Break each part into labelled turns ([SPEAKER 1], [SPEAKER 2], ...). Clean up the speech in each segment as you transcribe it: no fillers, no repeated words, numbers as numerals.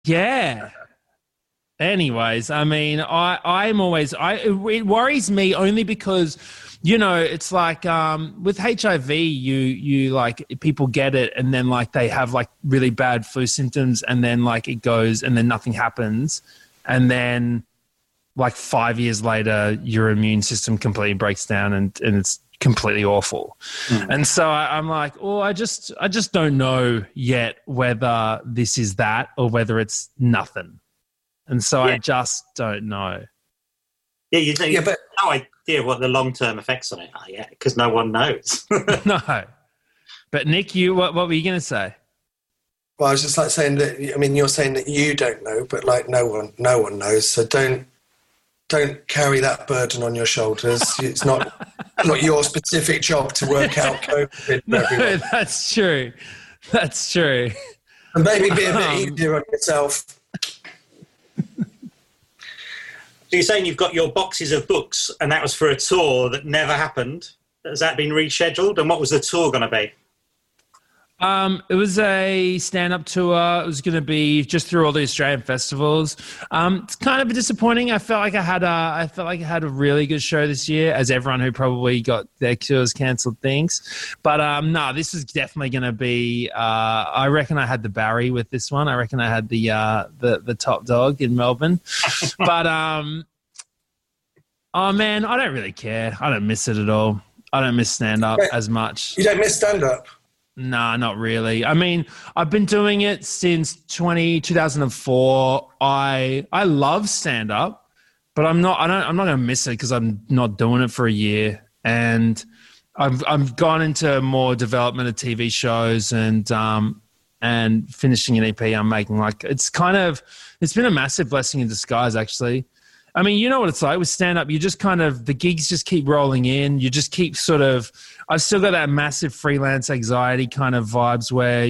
[SPEAKER 1] Yeah. Anyways, I mean, it worries me only because, it's like with HIV, you like people get it and then like they have like really bad flu symptoms and then like it goes and then nothing happens. And then like 5 years later, your immune system completely breaks down and it's completely awful. And so I'm like, I just don't know yet whether this is that or whether it's nothing. And so I just don't know.
[SPEAKER 2] Yeah, but no idea what the long-term effects on it are yet because no one knows.
[SPEAKER 1] No. But Nick, what were you going to say?
[SPEAKER 3] Well, I was just like saying that, I mean, you're saying that you don't know, but like no one knows. So don't carry that burden on your shoulders. It's not your specific job to work out COVID.
[SPEAKER 1] No, that's true. That's true.
[SPEAKER 3] And maybe be a bit easier on yourself.
[SPEAKER 2] So you're saying you've got your boxes of books and that was for a tour that never happened. Has that been rescheduled? And what was the tour going to be?
[SPEAKER 1] It was a stand-up tour. It was going to be just through all the Australian festivals. It's kind of disappointing. I felt like I had a really good show this year, as everyone who probably got their tours cancelled thinks. But no, this is definitely going to be. I reckon I had the Barry with this one. I reckon I had the top dog in Melbourne. But oh man, I don't really care. I don't miss it at all. I don't miss stand-up as much.
[SPEAKER 3] You don't miss stand-up?
[SPEAKER 1] Nah, not really. I mean, I've been doing it since 2004. I love stand up, but I'm not going to miss it because I'm not doing it for a year. And I've gone into more development of TV shows and finishing an EP I'm making. Like it's been a massive blessing in disguise actually. I mean, you know what it's like with stand-up. You just the gigs just keep rolling in. You just keep I've still got that massive freelance anxiety kind of vibes where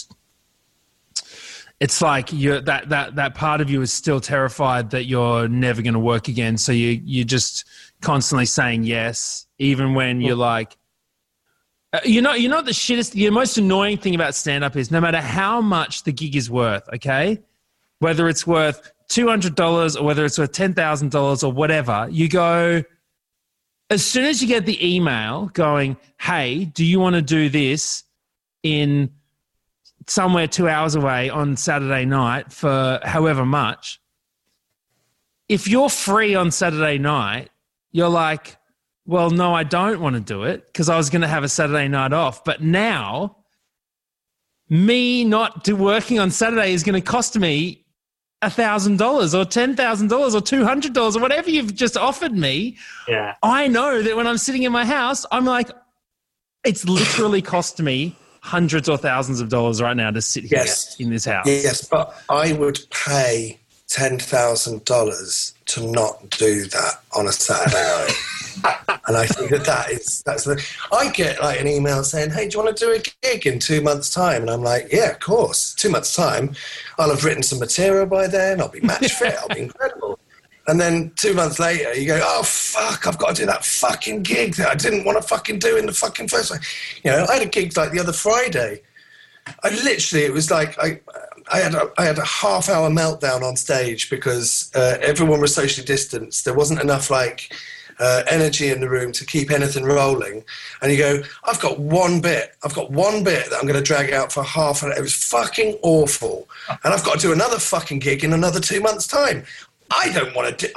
[SPEAKER 1] it's like that part of you is still terrified that you're never going to work again. So you're just constantly saying yes, even when you're like, the most annoying thing about stand-up is no matter how much the gig is worth, okay, whether it's worth $200 or whether it's worth $10,000 or whatever, you go, as soon as you get the email going, hey, do you want to do this in somewhere 2 hours away on Saturday night for however much, if you're free on Saturday night, you're like, well, no, I don't want to do it because I was going to have a Saturday night off. But now me not working on Saturday is going to cost me $1,000 or $10,000 or $200 or whatever you've just offered me.
[SPEAKER 2] Yeah.
[SPEAKER 1] I know that when I'm sitting in my house, I'm like, it's literally cost me hundreds or thousands of dollars right now to sit here in this house.
[SPEAKER 3] Yes, but I would pay $10,000 to not do that on a Saturday night. And I think I get like an email saying, hey, do you want to do a gig in 2 months' time? And I'm like, yeah, of course. 2 months' time, I'll have written some material by then. I'll be match fit. I'll be incredible. And then 2 months later, you go, oh, fuck, I've got to do that fucking gig that I didn't want to fucking do in the fucking first place. You know, I had a gig like the other Friday. It was like I had a half-hour meltdown on stage because everyone was socially distanced. There wasn't enough energy in the room to keep anything rolling. And you go, I've got one bit that I'm going to drag out for half an hour. It was fucking awful. And I've got to do another fucking gig in another 2 months' time. I don't want to.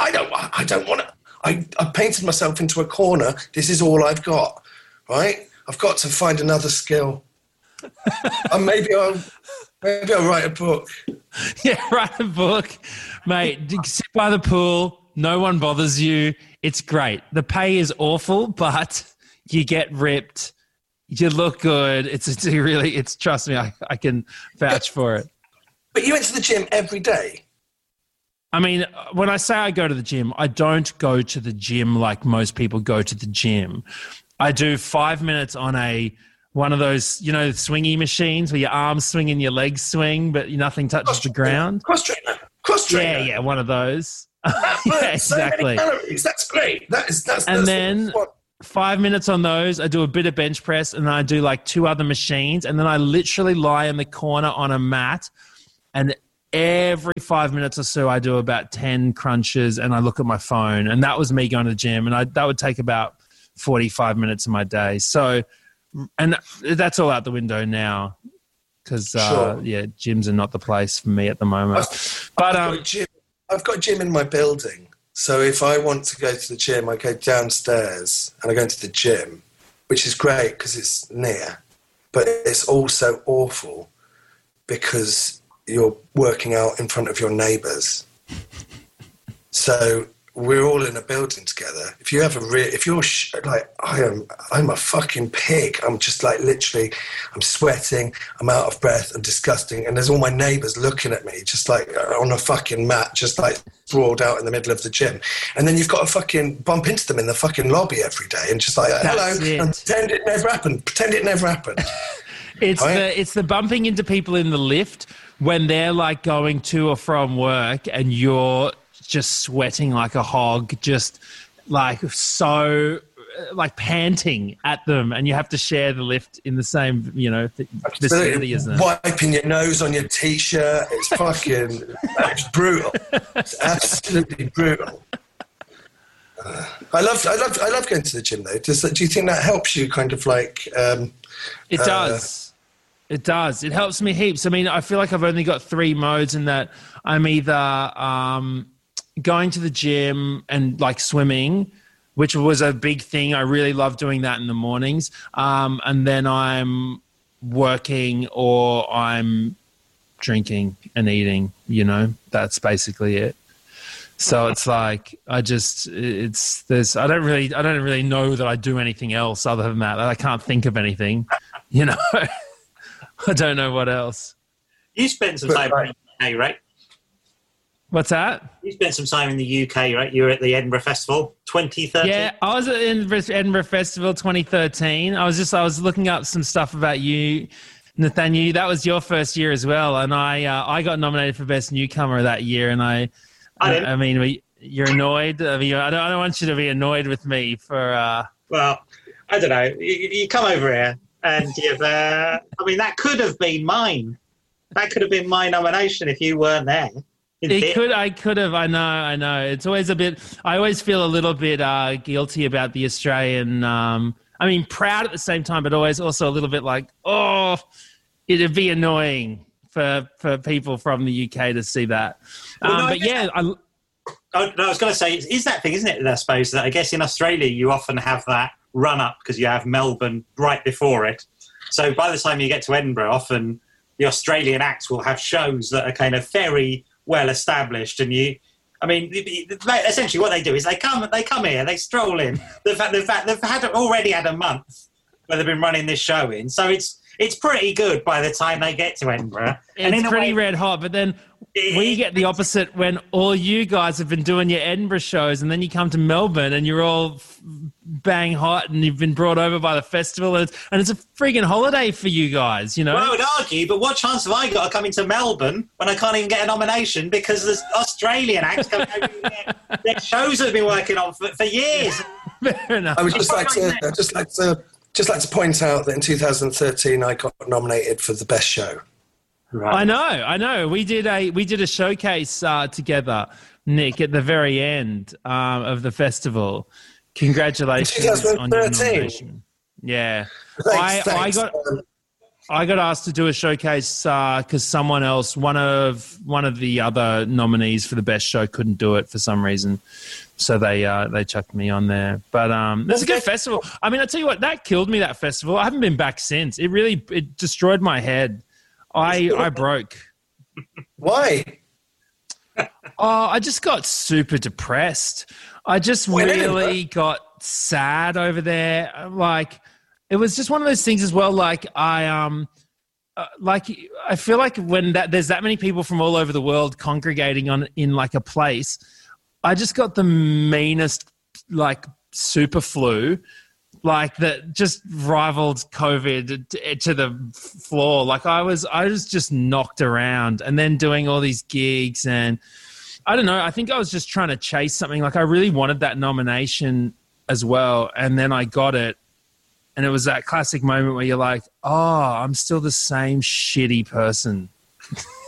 [SPEAKER 3] I painted myself into a corner. This is all I've got, right? I've got to find another skill. And maybe I'll write a book.
[SPEAKER 1] Yeah, write a book. Mate, sit by the pool. No one bothers you. It's great. The pay is awful, but you get ripped. You look good. It's trust me, I can vouch for it.
[SPEAKER 3] But you went to the gym every day?
[SPEAKER 1] I mean, when I say I go to the gym, I don't go to the gym like most people go to the gym. I do 5 minutes on one of those, swingy machines where your arms swing and your legs swing, but nothing touches the ground.
[SPEAKER 3] Cross trainer.
[SPEAKER 1] Yeah, one of those. Yeah, exactly.
[SPEAKER 3] So many calories. That's great. That's
[SPEAKER 1] and then 5 minutes on those. I do a bit of bench press, and then I do like 2 other machines, and then I literally lie in the corner on a mat, and every 5 minutes or so, I do about 10 crunches and I look at my phone. And that was me going to the gym. And that would take about 45 minutes of my day. So, and that's all out the window now because, gyms are not the place for me at the moment.
[SPEAKER 3] I've got a gym in my building. So if I want to go to the gym, I go downstairs and I go into the gym, which is great because it's near. But it's also awful because you're working out in front of your neighbours. So we're all in a building together. If you have I'm a fucking pig. I'm just like literally, I'm sweating, I'm out of breath, I'm disgusting. And there's all my neighbours looking at me, just like on a fucking mat, just like sprawled out in the middle of the gym. And then you've got to fucking bump into them in the fucking lobby every day and just like, hello, and pretend it never happened.
[SPEAKER 1] It's the bumping into people in the lift when they're like going to or from work and you're just sweating like a hog, just like so like panting at them, and you have to share the lift in the same, vicinity as them.
[SPEAKER 3] Wiping your nose on your t-shirt. It's fucking it's brutal. It's absolutely brutal. I love going to the gym though. Do you think that helps you kind of like
[SPEAKER 1] it does. It does. It helps me heaps. I mean, I feel like I've only got 3 modes in that I'm either going to the gym and like swimming, which was a big thing. I really love doing that in the mornings. And then I'm working or I'm drinking and eating, that's basically it. So it's like, I don't really know that I do anything else other than that. I can't think of anything, I don't know what else.
[SPEAKER 2] You spent some time in the UK, right?
[SPEAKER 1] What's that?
[SPEAKER 2] You spent some time in the UK, right? You were at the Edinburgh Festival 2013.
[SPEAKER 1] Yeah, I was at the Edinburgh Festival 2013. I was looking up some stuff about you, Nathaniel. That was your first year as well, and I got nominated for Best Newcomer that year. And I mean, you're annoyed. I mean, I don't want you to be annoyed with me for.
[SPEAKER 2] Well, I don't know. You come over here. And that could have been mine. That could have been my nomination if you weren't there.
[SPEAKER 1] I could have. I know. It's always a bit. I always feel a little bit guilty about the Australian. Proud at the same time, but always also a little bit like, it'd be annoying for people from the UK to see that. I
[SPEAKER 2] was going to say, is that thing, isn't it? I suppose that I guess in Australia you often have that run up because you have Melbourne right before it. So by the time you get to Edinburgh, often the Australian acts will have shows that are kind of very well established. And essentially what they do is they come here, they stroll in. They've already had a month where they've been running this show in. So it's pretty good by the time they get to Edinburgh.
[SPEAKER 1] It's pretty red hot, but then we get the opposite when all you guys have been doing your Edinburgh shows and then you come to Melbourne and you're all bang hot and you've been brought over by the festival and it's a frigging holiday for you guys,
[SPEAKER 2] Well, I would argue, but what chance have I got of coming to Melbourne when I can't even get a nomination because there's Australian acts coming over their shows that have been working on for years?
[SPEAKER 1] Fair enough.
[SPEAKER 3] I would just like to point out that in 2013 I got nominated for the best show.
[SPEAKER 1] Right. I know. We did a showcase together, Nick, at the very end of the festival. Congratulations on your nomination. Yeah,
[SPEAKER 3] Thanks.
[SPEAKER 1] I got asked to do a showcase because someone else, one of the other nominees for the best show, couldn't do it for some reason, so they chucked me on there. But it's a good festival. I mean, I tell you what, that killed me. That festival. I haven't been back since. It destroyed my head. I broke.
[SPEAKER 3] Why?
[SPEAKER 1] I just got super depressed. I just really got sad over there. Like, it was just one of those things as well. Like, I feel like when there's that many people from all over the world congregating in like a place, I just got the meanest like super flu. Like that just rivaled COVID to the floor. Like I was just knocked around and then doing all these gigs and I don't know. I think I was just trying to chase something. Like I really wanted that nomination as well. And then I got it. And it was that classic moment where you're like, oh, I'm still the same shitty person.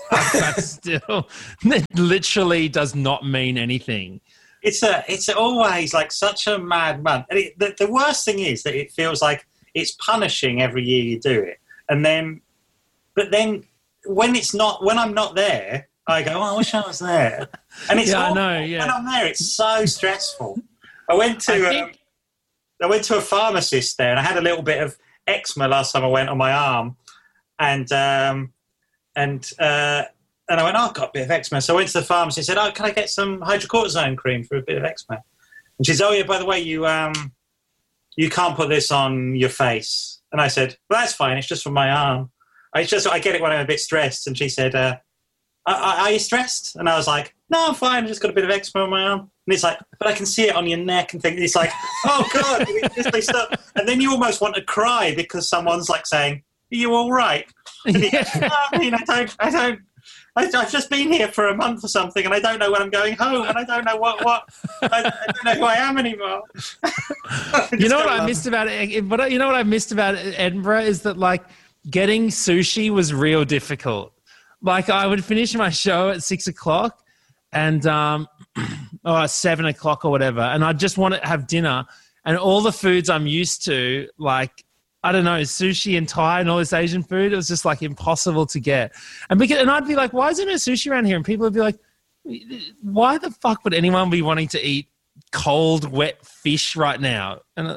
[SPEAKER 1] But still, it literally does not mean anything.
[SPEAKER 2] It's always like such a mad month. And the worst thing is that it feels like it's punishing every year you do it. But then when I'm not there, I go, I wish I was there. And it's
[SPEAKER 1] I know, yeah.
[SPEAKER 2] When I'm there, it's so stressful. I went to a pharmacist there, and I had a little bit of eczema last time I went on my arm, and I went, I've got a bit of eczema. So I went to the pharmacy and said, can I get some hydrocortisone cream for a bit of eczema? And she said, yeah, by the way, you can't put this on your face. And I said, well, that's fine. It's just for my arm. I get it when I'm a bit stressed. And she said, are you stressed? And I was like, no, I'm fine. I just got a bit of eczema on my arm. And it's like, but I can see it on your neck and things. It's like, oh, God. And then you almost want to cry because someone's like saying, are you all right? And you go, no, I mean, I've just been here for a month or something, and I don't know when I'm going home, and I don't know what I don't know who I am anymore.
[SPEAKER 1] You know what I missed about it? But you know what I missed about Edinburgh is that like getting sushi was real difficult. Like I would finish my show at 6 o'clock and 7 o'clock or whatever, and I just want to have dinner, and all the foods I'm used to, like, I don't know, sushi and Thai and all this Asian food, it was just like impossible to get. And I'd be like, why is there no sushi around here? And people would be like, why the fuck would anyone be wanting to eat cold, wet fish right now? And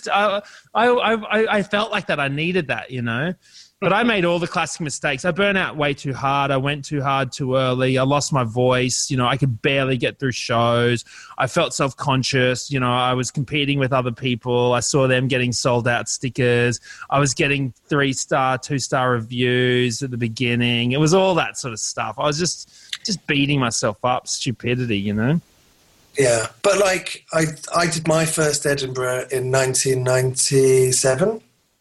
[SPEAKER 1] I felt like that. I needed that, you know. But I made all the classic mistakes. I burnt out way too hard. I went too hard too early. I lost my voice. You know, I could barely get through shows. I felt self-conscious. You know, I was competing with other people. I saw them getting sold out stickers. I was getting 3-star, 2-star reviews at the beginning. It was all that sort of stuff. I was just beating myself up. Stupidity, you know?
[SPEAKER 3] Yeah. But like I did my first Edinburgh in 1997.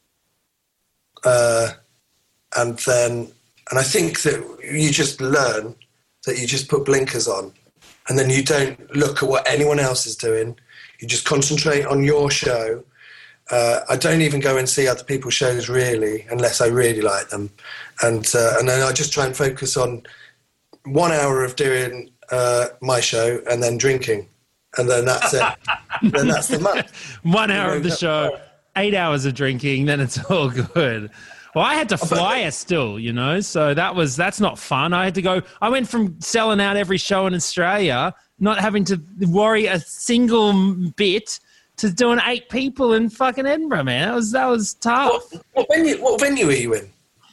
[SPEAKER 3] And I think that you just learn that you just put blinkers on, and then you don't look at what anyone else is doing. You just concentrate on your show. I don't even go and see other people's shows really, unless I really like them. And then I just try and focus on 1 hour of doing my show and then drinking. And then that's it. Then that's the month.
[SPEAKER 1] 1 hour of the show, 8 hours of drinking, then it's all good. Well, I had to fly still, you know, so that's not fun. I went from selling out every show in Australia, not having to worry a single bit, to doing 8 people in fucking Edinburgh, man. That was tough.
[SPEAKER 3] What venue were you in?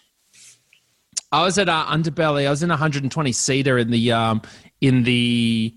[SPEAKER 1] I was at Underbelly. I was in a 120-seater in the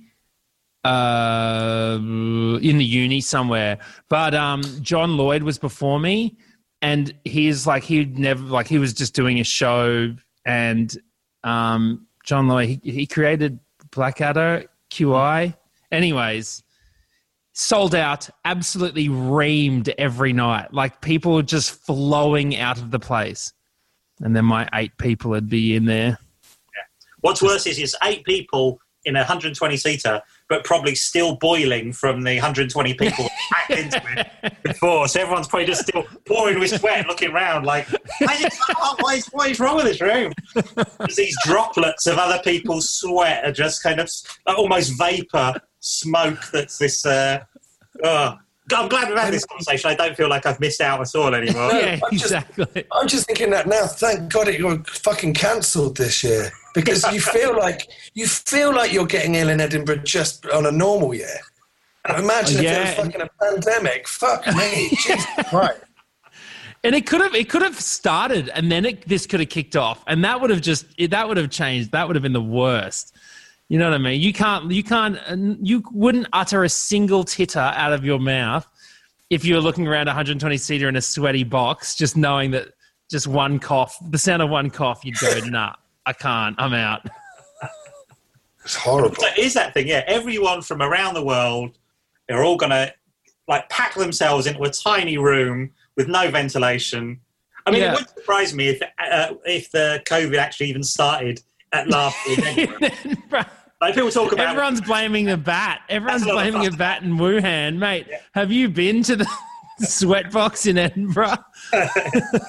[SPEAKER 1] uni somewhere. But John Lloyd was before me. And he was just doing a show, and John Lloyd, he created Blackadder, QI. Anyways, sold out, absolutely reamed every night. Like people were just flowing out of the place. And then my 8 people would be in there.
[SPEAKER 2] Yeah. What's worse is 8 people in a 120-seater, but probably still boiling from the 120 people packed into it before. So everyone's probably just still pouring with sweat and looking around like, what is wrong with this room? Because these droplets of other people's sweat are just kind of almost vapor smoke that's this... I'm glad we've had this conversation. I don't feel like I've missed out at all anymore.
[SPEAKER 1] Yeah, exactly.
[SPEAKER 3] I'm just thinking that now. Thank God it got fucking cancelled this year, because you feel like you're getting ill in Edinburgh just on a normal year. Imagine if there was fucking a pandemic. Fuck me, Jesus Christ.
[SPEAKER 1] And it could have started, and then this could have kicked off, and that would have changed. That would have been the worst. You know what I mean? You wouldn't utter a single titter out of your mouth if you were looking around a 120-seater in a sweaty box, just knowing that just one cough, the sound of one cough, you'd go, nah, I can't, I'm out.
[SPEAKER 3] It's horrible.
[SPEAKER 2] So it is that thing, yeah. Everyone from around the world, they're all going to like pack themselves into a tiny room with no ventilation. I mean, It wouldn't surprise me if the COVID actually even started at last year. Like people talk about
[SPEAKER 1] everyone's blaming the bat. Everyone's blaming a bat in Wuhan, mate. Yeah. Have you been to the sweat box in Edinburgh?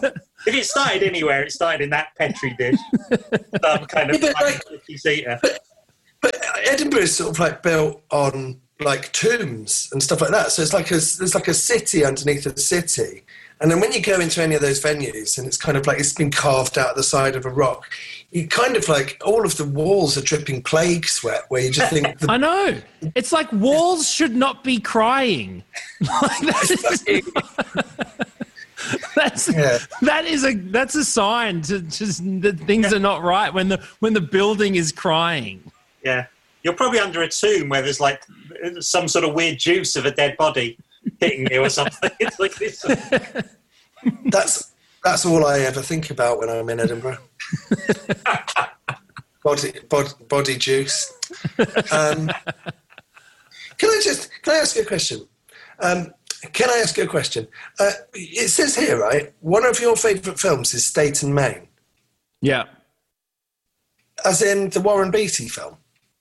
[SPEAKER 2] If it started anywhere, it started in that Petri dish. Some kind of 50-seater.
[SPEAKER 3] But Edinburgh is sort of like built on like tombs and stuff like that. So it's like there's like a city underneath a city. And then when you go into any of those venues and it's kind of like it's been carved out of the side of a rock, you kind of like all of the walls are dripping plague sweat where you just think...
[SPEAKER 1] I know. It's like walls should not be crying. That's a sign to just that things are not right when the building is crying.
[SPEAKER 2] Yeah. You're probably under a tomb where there's like some sort of weird juice of a dead body hitting you or something. It's like this.
[SPEAKER 3] That's all I ever think about when I'm in Edinburgh. body juice. Can I ask you a question? It says here, right, one of your favourite films is State and Main.
[SPEAKER 1] Yeah.
[SPEAKER 3] As in the Warren Beatty film?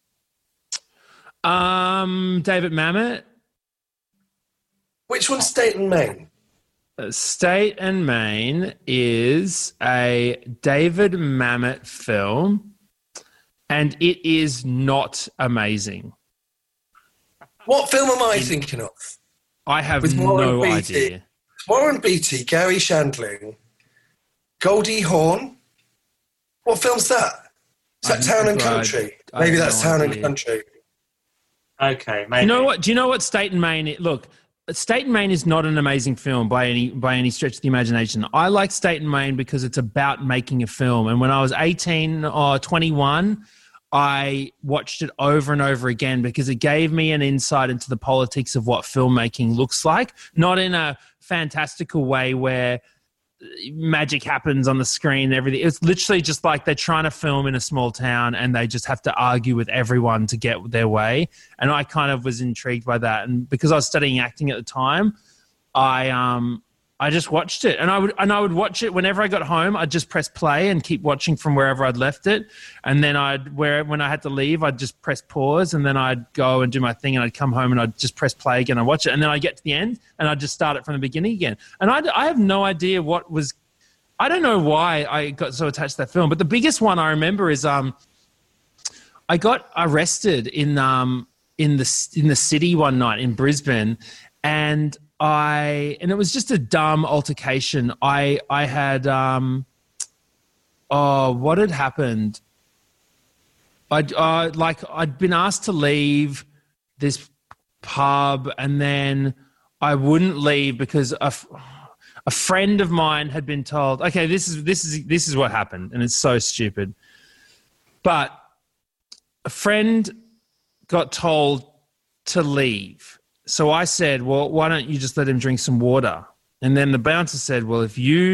[SPEAKER 1] David Mamet.
[SPEAKER 3] Which one's State and Main?
[SPEAKER 1] State and Main is a David Mamet film, and it is not amazing.
[SPEAKER 3] What film am I thinking of?
[SPEAKER 1] I have no idea.
[SPEAKER 3] Warren Beatty, Gary Shandling, Goldie Hawn. What film's that? Is that Town and Country? Maybe that's Town and Country.
[SPEAKER 2] Okay, maybe.
[SPEAKER 1] Do you know what State and Main is? Look, State and Main is not an amazing film by any stretch of the imagination. I like State and Main because it's about making a film. And when I was 18 or 21, I watched it over and over again because it gave me an insight into the politics of what filmmaking looks like, not in a fantastical way where magic happens on the screen and everything. It's literally just like they're trying to film in a small town and they just have to argue with everyone to get their way. And I kind of was intrigued by that. And because I was studying acting at the time, I just watched it, and I would watch it whenever I got home. I'd just press play and keep watching from wherever I'd left it, and then when I had to leave, I'd just press pause, and then I'd go and do my thing, and I'd come home and I'd just press play again and watch it, and then I'd get to the end and I'd just start it from the beginning again. And I have no idea what was. I don't know why I got so attached to that film, but the biggest one I remember is I got arrested in the city one night in Brisbane, and it was just a dumb altercation. I had what had happened? I'd been asked to leave this pub, and then I wouldn't leave because a friend of mine had been told, okay, this is what happened, and it's so stupid. But a friend got told to leave. So I said, well, why don't you just let him drink some water? And then the bouncer said, well,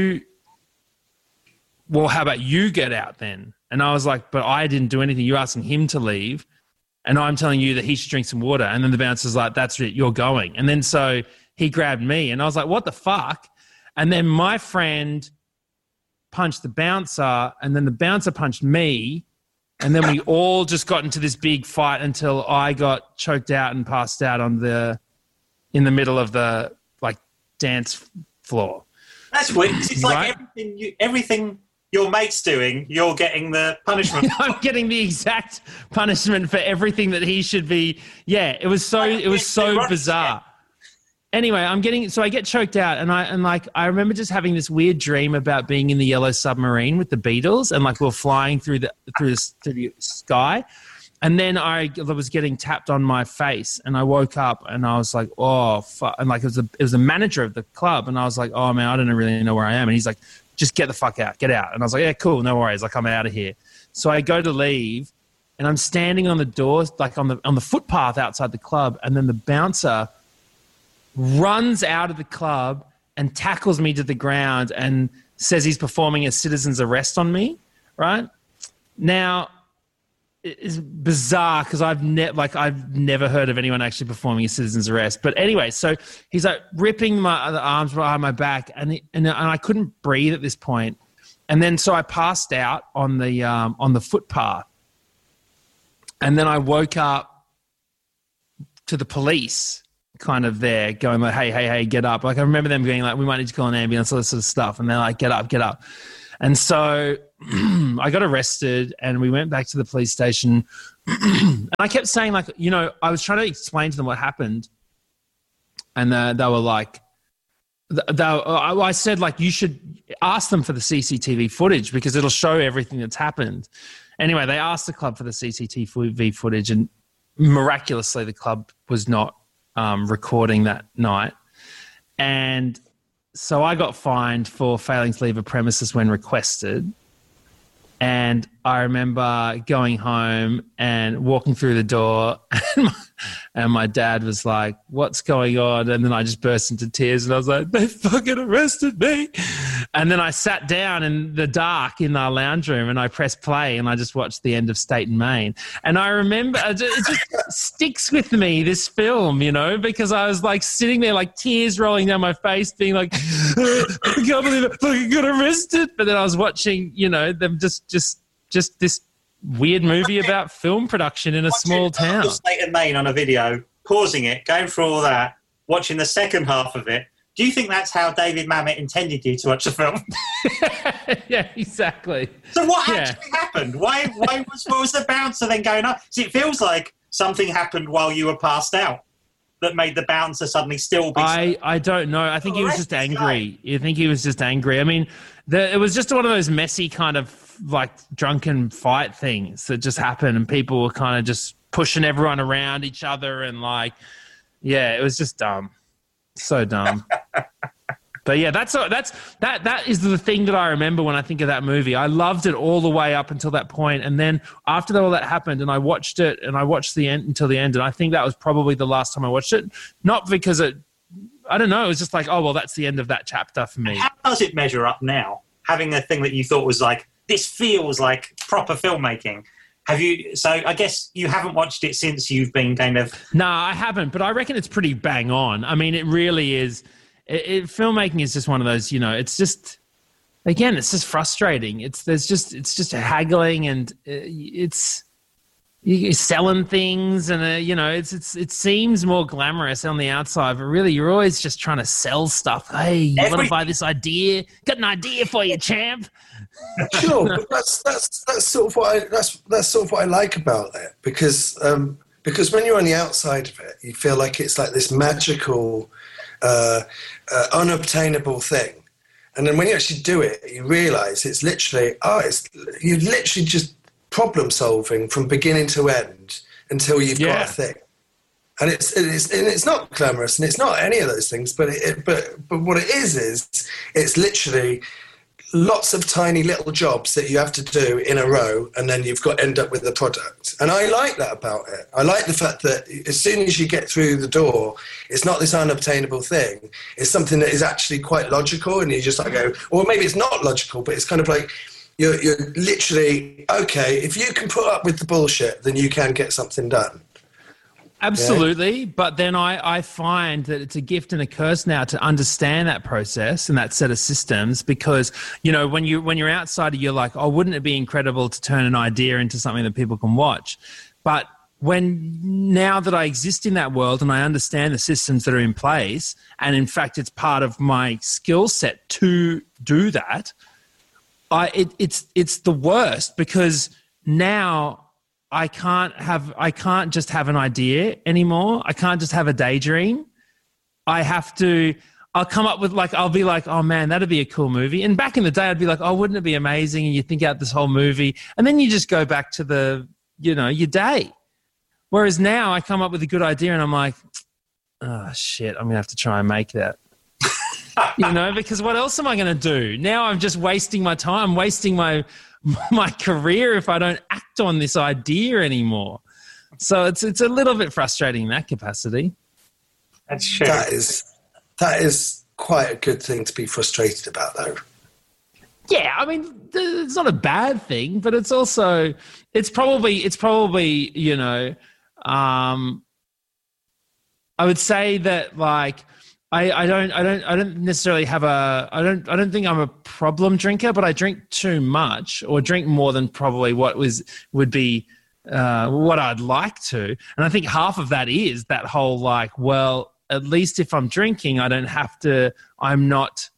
[SPEAKER 1] how about you get out then? And I was like, but I didn't do anything. You're asking him to leave, and I'm telling you that he should drink some water. And then the bouncer's like, that's it, you're going. And then so he grabbed me, and I was like, what the fuck? And then my friend punched the bouncer, and then the bouncer punched me. And then we all just got into this big fight until I got choked out and passed out in the middle of the dance floor.
[SPEAKER 2] That's weird. It's like everything your mate's doing, you're getting the punishment.
[SPEAKER 1] I'm getting the exact punishment for everything that he should be. Yeah, it was so bizarre. Anyway, I get choked out, and I remember just having this weird dream about being in the Yellow Submarine with the Beatles, and we're flying through the sky, and then I was getting tapped on my face, and I woke up, and I was like, oh fuck, and it was the manager of the club, and I was like, oh man, I don't really know where I am, and he's like, just get the fuck out, get out, and I was like, yeah, cool, no worries, I'm out of here. So I go to leave, and I'm standing on the doors, on the footpath outside the club, and then the bouncer runs out of the club and tackles me to the ground and says he's performing a citizen's arrest on me, right? Now, it's bizarre because I've never heard of anyone actually performing a citizen's arrest. But anyway, so he's ripping the arms behind my back, and I couldn't breathe at this point. And then so I passed out on the footpath, and then I woke up to the police kind of there going like, hey, get up. Like I remember them being like, we might need to call an ambulance, all this sort of stuff. And they're like, get up. And so I got arrested and we went back to the police station. And I kept saying like, you know, I was trying to explain to them what happened. And they were like, I said like, you should ask them for the CCTV footage because it'll show everything that's happened. Anyway, they asked the club for the CCTV footage and miraculously the club was not recording that night. And so I got fined for failing to leave a premises when requested. And I remember going home and walking through the door and my dad was like, what's going on? And then I just burst into tears and I was like, they fucking arrested me. And then I sat down in the dark in our lounge room and I pressed play and I just watched the end of State and Main. And I remember it just sticks with me, this film, you know, because I was like sitting there like tears rolling down my face being like, I can't believe I fucking got arrested. But then I was watching, you know, them just this weird movie about film production in a small town.
[SPEAKER 2] State and Main on a video, pausing it, going through all that, watching the second half of it. Do you think that's how David Mamet intended you to watch the film?
[SPEAKER 1] Yeah, exactly.
[SPEAKER 2] So what actually happened? What was the bouncer then going on? See, it feels like something happened while you were passed out that made the bouncer suddenly still be...
[SPEAKER 1] I don't know. I think he was just angry. I think he was just angry. I mean, it was just one of those messy kind of like drunken fight things that just happened and people were kind of just pushing everyone around each other and like, yeah, it was just dumb. So dumb. But yeah, that is the thing that I remember when I think of that movie. I loved it all the way up until that point, and then after all that happened, and I watched it, and I watched the end until the end, and I think that was probably the last time I watched it. Not because I don't know, it was just like, oh well, that's the end of that chapter for me.
[SPEAKER 2] How does it measure up now? Having a thing that you thought was like, this feels like proper filmmaking. Have you? So I guess you haven't watched it since you've been kind of...
[SPEAKER 1] No, I haven't, but I reckon it's pretty bang on. I mean, it really is. Filmmaking is just one of those, you know, it's just, again, it's just frustrating. It's just haggling and you're selling things and, you know, it seems more glamorous on the outside, but really you're always just trying to sell stuff. Hey, you want to buy this idea? Got an idea for you, champ.
[SPEAKER 3] Sure, but that's sort of what I like about it because when you're on the outside of it, you feel like it's like this magical, unobtainable thing, and then when you actually do it, you realise it's literally you're literally just problem solving from beginning to end until you've got a thing, and it's not glamorous and it's not any of those things, but what it is it's literally lots of tiny little jobs that you have to do in a row, and then you've got to end up with the product. And I like that about it. I like the fact that as soon as you get through the door, it's not this unobtainable thing. It's something that is actually quite logical, and you just like go, or maybe it's not logical, but it's kind of like you're literally, okay, if you can put up with the bullshit, then you can get something done.
[SPEAKER 1] Absolutely. Yeah. But then I find that it's a gift and a curse now to understand that process and that set of systems because, you know, when you're outside, you're like, oh, wouldn't it be incredible to turn an idea into something that people can watch? But now that I exist in that world and I understand the systems that are in place, and in fact, it's part of my skill set to do that, it's the worst because now I can't just have an idea anymore. I can't just have a daydream. I'll come up with I'll be like, oh man, that'd be a cool movie. And back in the day, I'd be like, oh, wouldn't it be amazing? And you think out this whole movie and then you just go back to your day. Whereas now I come up with a good idea and I'm like, oh shit, I'm going to have to try and make that. You know, because what else am I going to do? Now I'm just wasting my time, wasting my career if I don't act on this idea anymore. So it's a little bit frustrating in that capacity.
[SPEAKER 2] That's true.
[SPEAKER 3] That is quite a good thing to be frustrated about, though.
[SPEAKER 1] Yeah, I mean, it's not a bad thing, but it's probably, you know, I would say that like I don't necessarily have I don't think I'm a problem drinker, but I drink too much or drink more than probably what would be what I'd like to. And I think half of that is that whole like, well, at least if I'm drinking, I'm not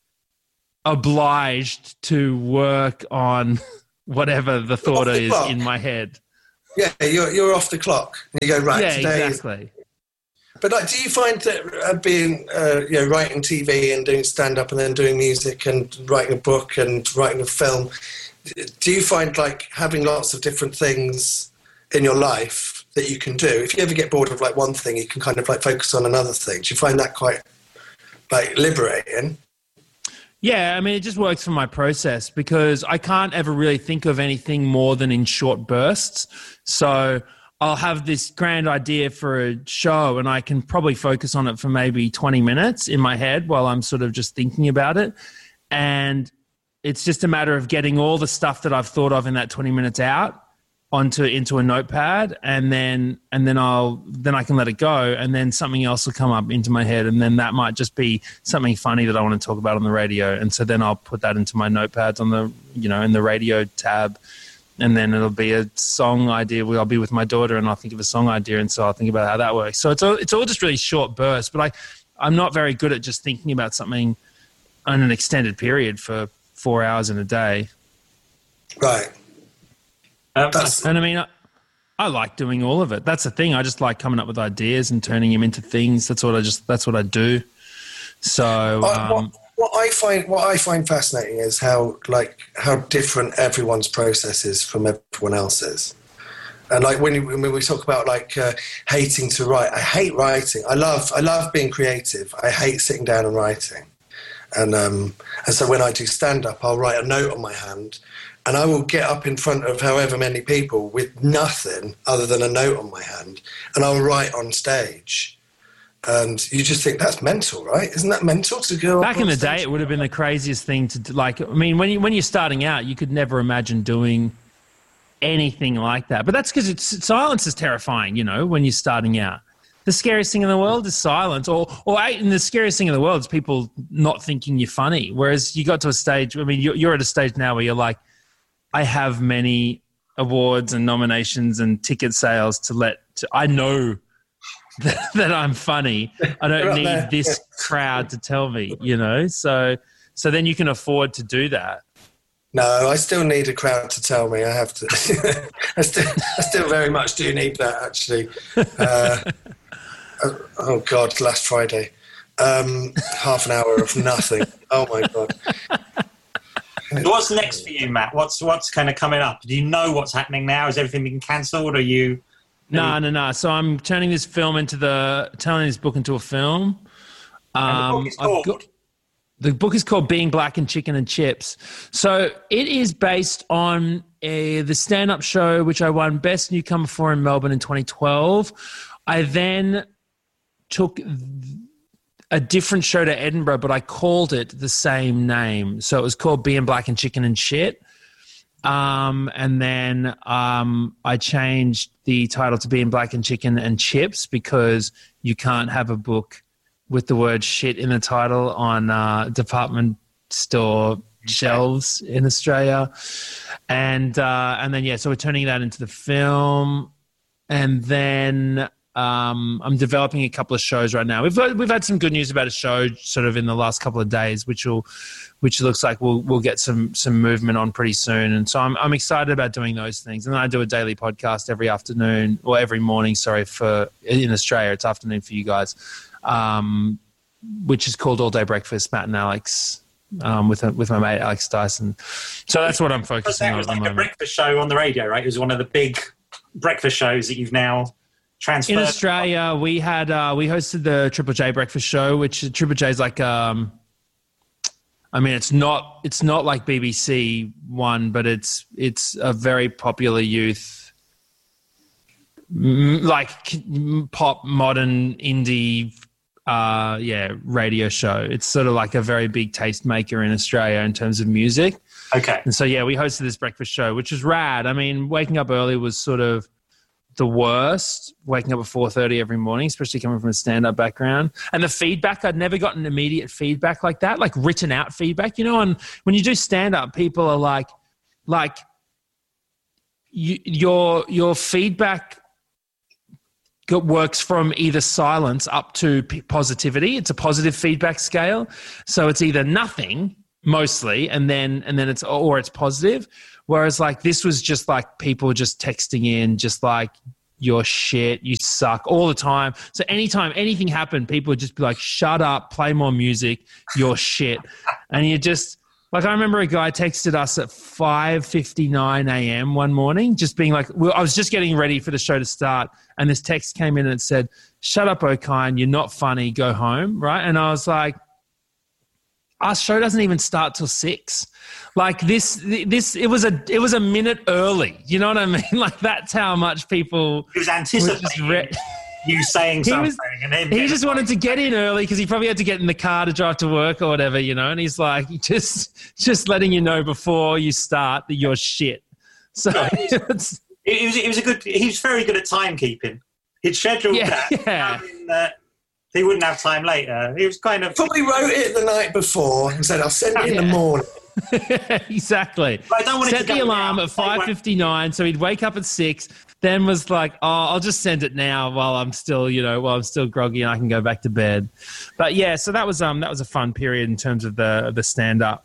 [SPEAKER 1] obliged to work on whatever the thought is in my head.
[SPEAKER 3] Yeah, you're off the clock. You go, right,
[SPEAKER 1] yeah,
[SPEAKER 3] today
[SPEAKER 1] exactly.
[SPEAKER 3] But like, do you find that being, writing TV and doing stand-up and then doing music and writing a book and writing a film, do you find like having lots of different things in your life that you can do? If you ever get bored of like one thing, you can kind of like focus on another thing. Do you find that quite like liberating?
[SPEAKER 1] Yeah, I mean, it just works for my process because I can't ever really think of anything more than in short bursts. So I'll have this grand idea for a show and I can probably focus on it for maybe 20 minutes in my head while I'm sort of just thinking about it. And it's just a matter of getting all the stuff that I've thought of in that 20 minutes out into a notepad, and then I can let it go, and then something else will come up into my head, and then that might just be something funny that I want to talk about on the radio, and so then I'll put that into my notepads on the in the radio tab, and then it'll be a song idea. I'll be with my daughter, and I'll think of a song idea, and so I'll think about how that works. So it's all just really short bursts, but I'm not very good at just thinking about something on an extended period for 4 hours in a day.
[SPEAKER 3] Right.
[SPEAKER 1] And I mean, I like doing all of it. That's the thing. I just like coming up with ideas and turning them into things. That's what I do. So
[SPEAKER 3] what I find fascinating is how different everyone's process is from everyone else's. And like when we talk about like hating to write, I hate writing. I love being creative. I hate sitting down and writing. And so when I do stand up, I'll write a note on my hand. And I will get up in front of however many people with nothing other than a note on my hand, and I'll write on stage. And you just think that's mental, right? Isn't that mental to go
[SPEAKER 1] back in the day? It would have been the craziest thing to do. Like, I mean, when you're starting out, you could never imagine doing anything like that. But that's because silence is terrifying. When you're starting out, the scariest thing in the world is silence, and the scariest thing in the world is people not thinking you're funny. Whereas you got to a stage. I mean, you're at a stage now where you're like, I have many awards and nominations and ticket sales I know that I'm funny. I don't need this crowd to tell me, So then you can afford to do that.
[SPEAKER 3] No, I still need a crowd to tell me. I have to. I still very much do need that, actually. Oh God, last Friday, half an hour of nothing. Oh my God.
[SPEAKER 2] What's next for you, Matt? What's kind of coming up? Do you know what's happening now? Has everything been cancelled? Or you?
[SPEAKER 1] No. So I'm turning this book into a film.
[SPEAKER 2] And the book is called?
[SPEAKER 1] The book is called Being Black and Chicken and Chips. So it is based on the stand-up show, which I won Best Newcomer for in Melbourne in 2012. I then took a different show to Edinburgh, but I called it the same name. So it was called Being Black and Chicken and Shit. And then I changed the title to Being Black and Chicken and Chips because you can't have a book with the word shit in the title on department store shelves in Australia. And then, so we're turning that into the film. And then I'm developing a couple of shows right now. We've had some good news about a show sort of in the last couple of days, which looks like we'll get some movement on pretty soon. And so I'm excited about doing those things. And then I do a daily podcast every afternoon or every morning. In Australia, it's afternoon for you guys, which is called All Day Breakfast, Matt and Alex, with my mate Alex Dyson. So that's what I'm focusing on. It was
[SPEAKER 2] like a breakfast show on the radio, right? It was one of the big breakfast shows that you've now transferred.
[SPEAKER 1] In Australia, we hosted the Triple J breakfast show, which Triple J is like, it's not like BBC One, but it's a very popular youth, like pop, modern, indie, radio show. It's sort of like a very big tastemaker in Australia in terms of music.
[SPEAKER 2] Okay.
[SPEAKER 1] And so, we hosted this breakfast show, which was rad. I mean, waking up early was sort of the worst, waking up at 4:30 every morning, especially coming from a stand-up background. And the feedback, I'd never gotten immediate feedback like that, like written out feedback, and when you do stand-up, people are like your feedback works from either silence up to positivity. It's a positive feedback scale. So it's either nothing mostly, and then it's positive. Whereas like this was just like people just texting in, just like, you're shit, you suck all the time. So anytime anything happened, people would just be like, shut up, play more music, you're shit. And you just, like, I remember a guy texted us at 5:59 a.m. one morning, just being like, I was just getting ready for the show to start, and this text came in and it said, shut up, O'Kine, you're not funny, go home, right? And I was like, our show doesn't even start till 6. Like this, it was a minute early. You know what I mean? Like that's how much people.
[SPEAKER 2] He was anticipating you saying something,
[SPEAKER 1] he just wanted to get in early because he probably had to get in the car to drive to work or whatever, you know. And he's like, just letting you know before you start that you're shit. So
[SPEAKER 2] it was a good. He was very good at timekeeping. He'd scheduled that. He wouldn't have time later. He was kind of...
[SPEAKER 3] Probably wrote it the night before and said, I'll send it in the morning.
[SPEAKER 1] Exactly.
[SPEAKER 2] But I don't want
[SPEAKER 1] set the alarm at 5:59, so he'd wake up at 6, then was like, I'll just send it now while I'm still groggy and I can go back to bed. But yeah, so that was a fun period in terms of the stand-up.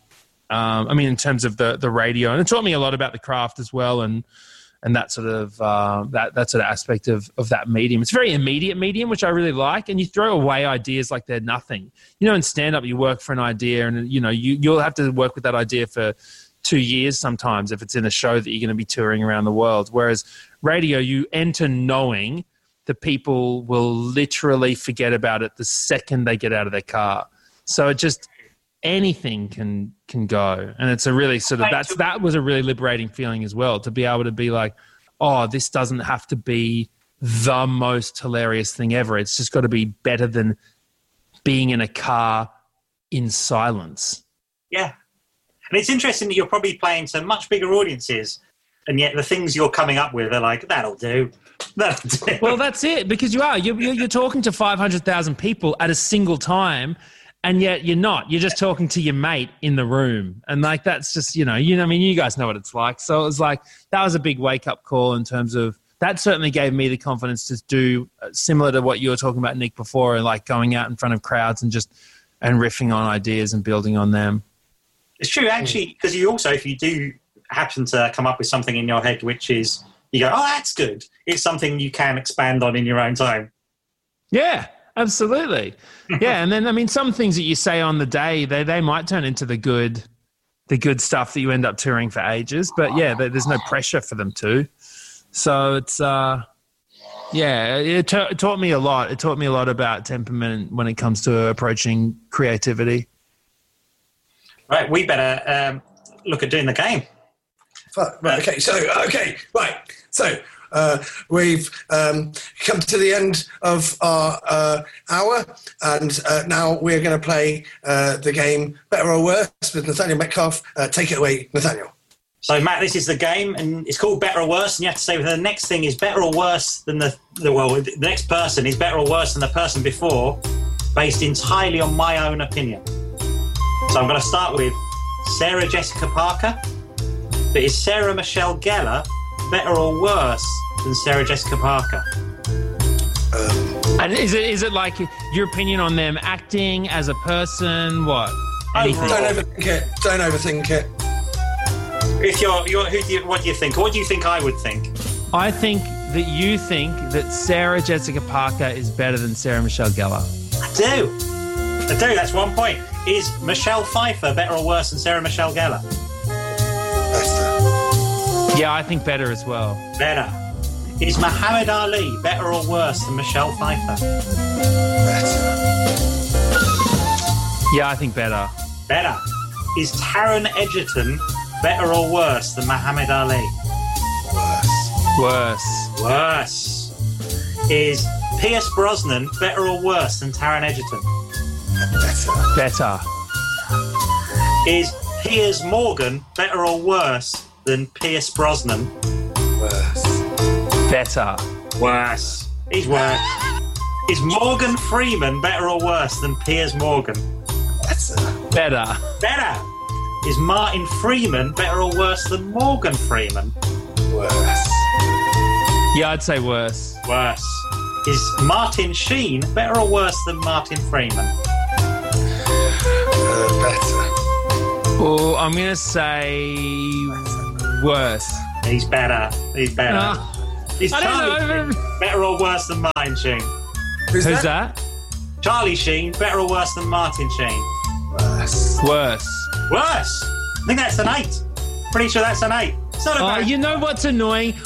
[SPEAKER 1] In terms of the radio. And it taught me a lot about the craft as well, and that sort of that sort of aspect of that medium. It's a very immediate medium, which I really like. And you throw away ideas like they're nothing. You know, in stand-up, you work for an idea, and you know you'll have to work with that idea for 2 years sometimes if it's in a show that you're going to be touring around the world. Whereas radio, you enter knowing that people will literally forget about it the second they get out of their car. So it just anything can go, and it's a really sort of that was a really liberating feeling as well, to be able to be like, oh, this doesn't have to be the most hilarious thing ever. It's just got to be better than being in a car in silence.
[SPEAKER 2] Yeah, and it's interesting that you're probably playing to much bigger audiences, and yet the things you're coming up with are like, that'll do.
[SPEAKER 1] Well, that's it, because you're talking to 500,000 people at a single time. And yet you're not. You're just talking to your mate in the room. And like that's just, I mean, you guys know what it's like. So it was like that was a big wake-up call in terms of that certainly gave me the confidence to do similar to what you were talking about, Nick, before, like going out in front of crowds and riffing on ideas and building on them.
[SPEAKER 2] It's true, actually, because you also, if you do happen to come up with something in your head which is, you go, oh, that's good, it's something you can expand on in your own time.
[SPEAKER 1] Yeah. Absolutely. Yeah. And then, I mean, some things that you say on the day, they might turn into the good stuff that you end up touring for ages. But yeah, there's no pressure for them to. So it's, it taught me a lot. It taught me a lot about temperament when it comes to approaching creativity.
[SPEAKER 2] Right. We better look at doing the game.
[SPEAKER 3] Right. Okay. So we've come to the end of our hour, and now we're going to play the game Better or Worse with Nathaniel Metcalf. Take it away, Nathaniel.
[SPEAKER 2] So, Matt, this is the game, and it's called Better or Worse, and you have to say whether the next thing is better or worse than the next person is better or worse than the person before, based entirely on my own opinion. So I'm going to start with Sarah Jessica Parker. But is Sarah Michelle Gellar better or worse than Sarah Jessica Parker?
[SPEAKER 1] And is it like your opinion on them acting as a person? What? Anything?
[SPEAKER 3] Don't overthink it.
[SPEAKER 2] If what do you think? What do you think I would think?
[SPEAKER 1] I think that you think that Sarah Jessica Parker is better than Sarah Michelle Gellar.
[SPEAKER 2] I do. That's 1 point. Is Michelle Pfeiffer better or worse than Sarah Michelle Gellar?
[SPEAKER 3] Better.
[SPEAKER 1] Yeah, I think better as well.
[SPEAKER 2] Better. Is Muhammad Ali better or worse than Michelle Pfeiffer?
[SPEAKER 3] Better.
[SPEAKER 1] Yeah, I think better.
[SPEAKER 2] Better. Is Taron Egerton better or worse than Muhammad Ali? Worse. Is Pierce Brosnan better or worse than Taron Egerton?
[SPEAKER 1] Better.
[SPEAKER 2] Is Piers Morgan better or worse than Pierce Brosnan?
[SPEAKER 1] Better.
[SPEAKER 2] Worse. He's worse. Is Morgan Freeman better or worse than Piers Morgan?
[SPEAKER 1] Better.
[SPEAKER 2] Is Martin Freeman better or worse than Morgan Freeman?
[SPEAKER 3] Worse.
[SPEAKER 1] Yeah, I'd say worse.
[SPEAKER 2] Is Martin Sheen better or worse than Martin Freeman?
[SPEAKER 3] Better.
[SPEAKER 1] Oh, I'm going to say worse.
[SPEAKER 2] He's better. He's better. Is
[SPEAKER 1] I
[SPEAKER 2] Charlie
[SPEAKER 1] don't know.
[SPEAKER 2] Sheen better or worse than Martin Sheen?
[SPEAKER 3] Who's
[SPEAKER 1] Who's
[SPEAKER 3] that?
[SPEAKER 1] that?
[SPEAKER 2] Charlie Sheen better or worse than Martin Sheen?
[SPEAKER 3] Worse.
[SPEAKER 1] Worse.
[SPEAKER 2] Worse. I think that's an 8. Pretty sure that's an 8. It's not a bad.
[SPEAKER 1] You know what's annoying?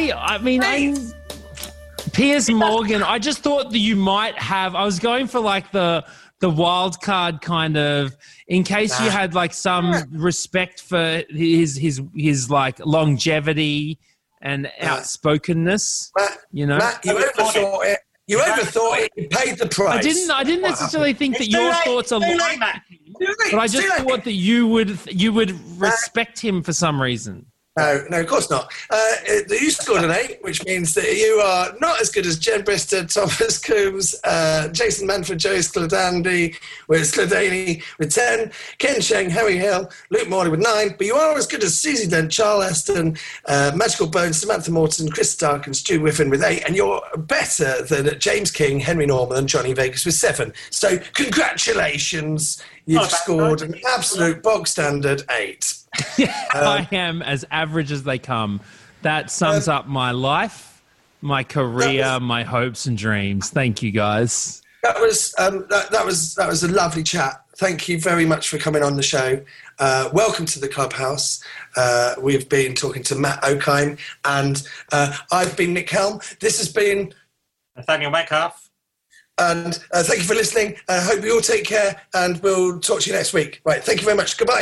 [SPEAKER 1] Piers Morgan, I just thought that you might have, I was going for like the wild card kind of, in case you had like some respect for his like longevity and outspokenness, you know?
[SPEAKER 3] Matt, you overthought it. You overthought it. You paid the price.
[SPEAKER 1] I didn't necessarily think that your thoughts are like, but I just thought that you would respect him for some reason.
[SPEAKER 3] No, of course not. You scored an 8, which means that you are not as good as Jen Brister, Thomas Coombs, Jason Manford, Joe Skladany with 10, Ken Cheng, Harry Hill, Luke Morley with 9. But you are as good as Susie Dent, Charles Aston, Magical Bones, Samantha Morton, Chris Stark, and Stu Whiffen with 8. And you're better than James King, Henry Norman, and Johnny Vegas with 7. So congratulations. You've scored an absolute bog standard 8.
[SPEAKER 1] I am as average as they come. That sums up my life, my career, my hopes and dreams. Thank you, guys.
[SPEAKER 3] That was a lovely chat. Thank you very much for coming on the show. Welcome to the clubhouse. We've been talking to Matt Okine, and I've been Nick Helm. This has been
[SPEAKER 2] Nathaniel Metcalf.
[SPEAKER 3] And thank you for listening. I hope you all take care, and we'll talk to you next week. Right, thank you very much. Goodbye.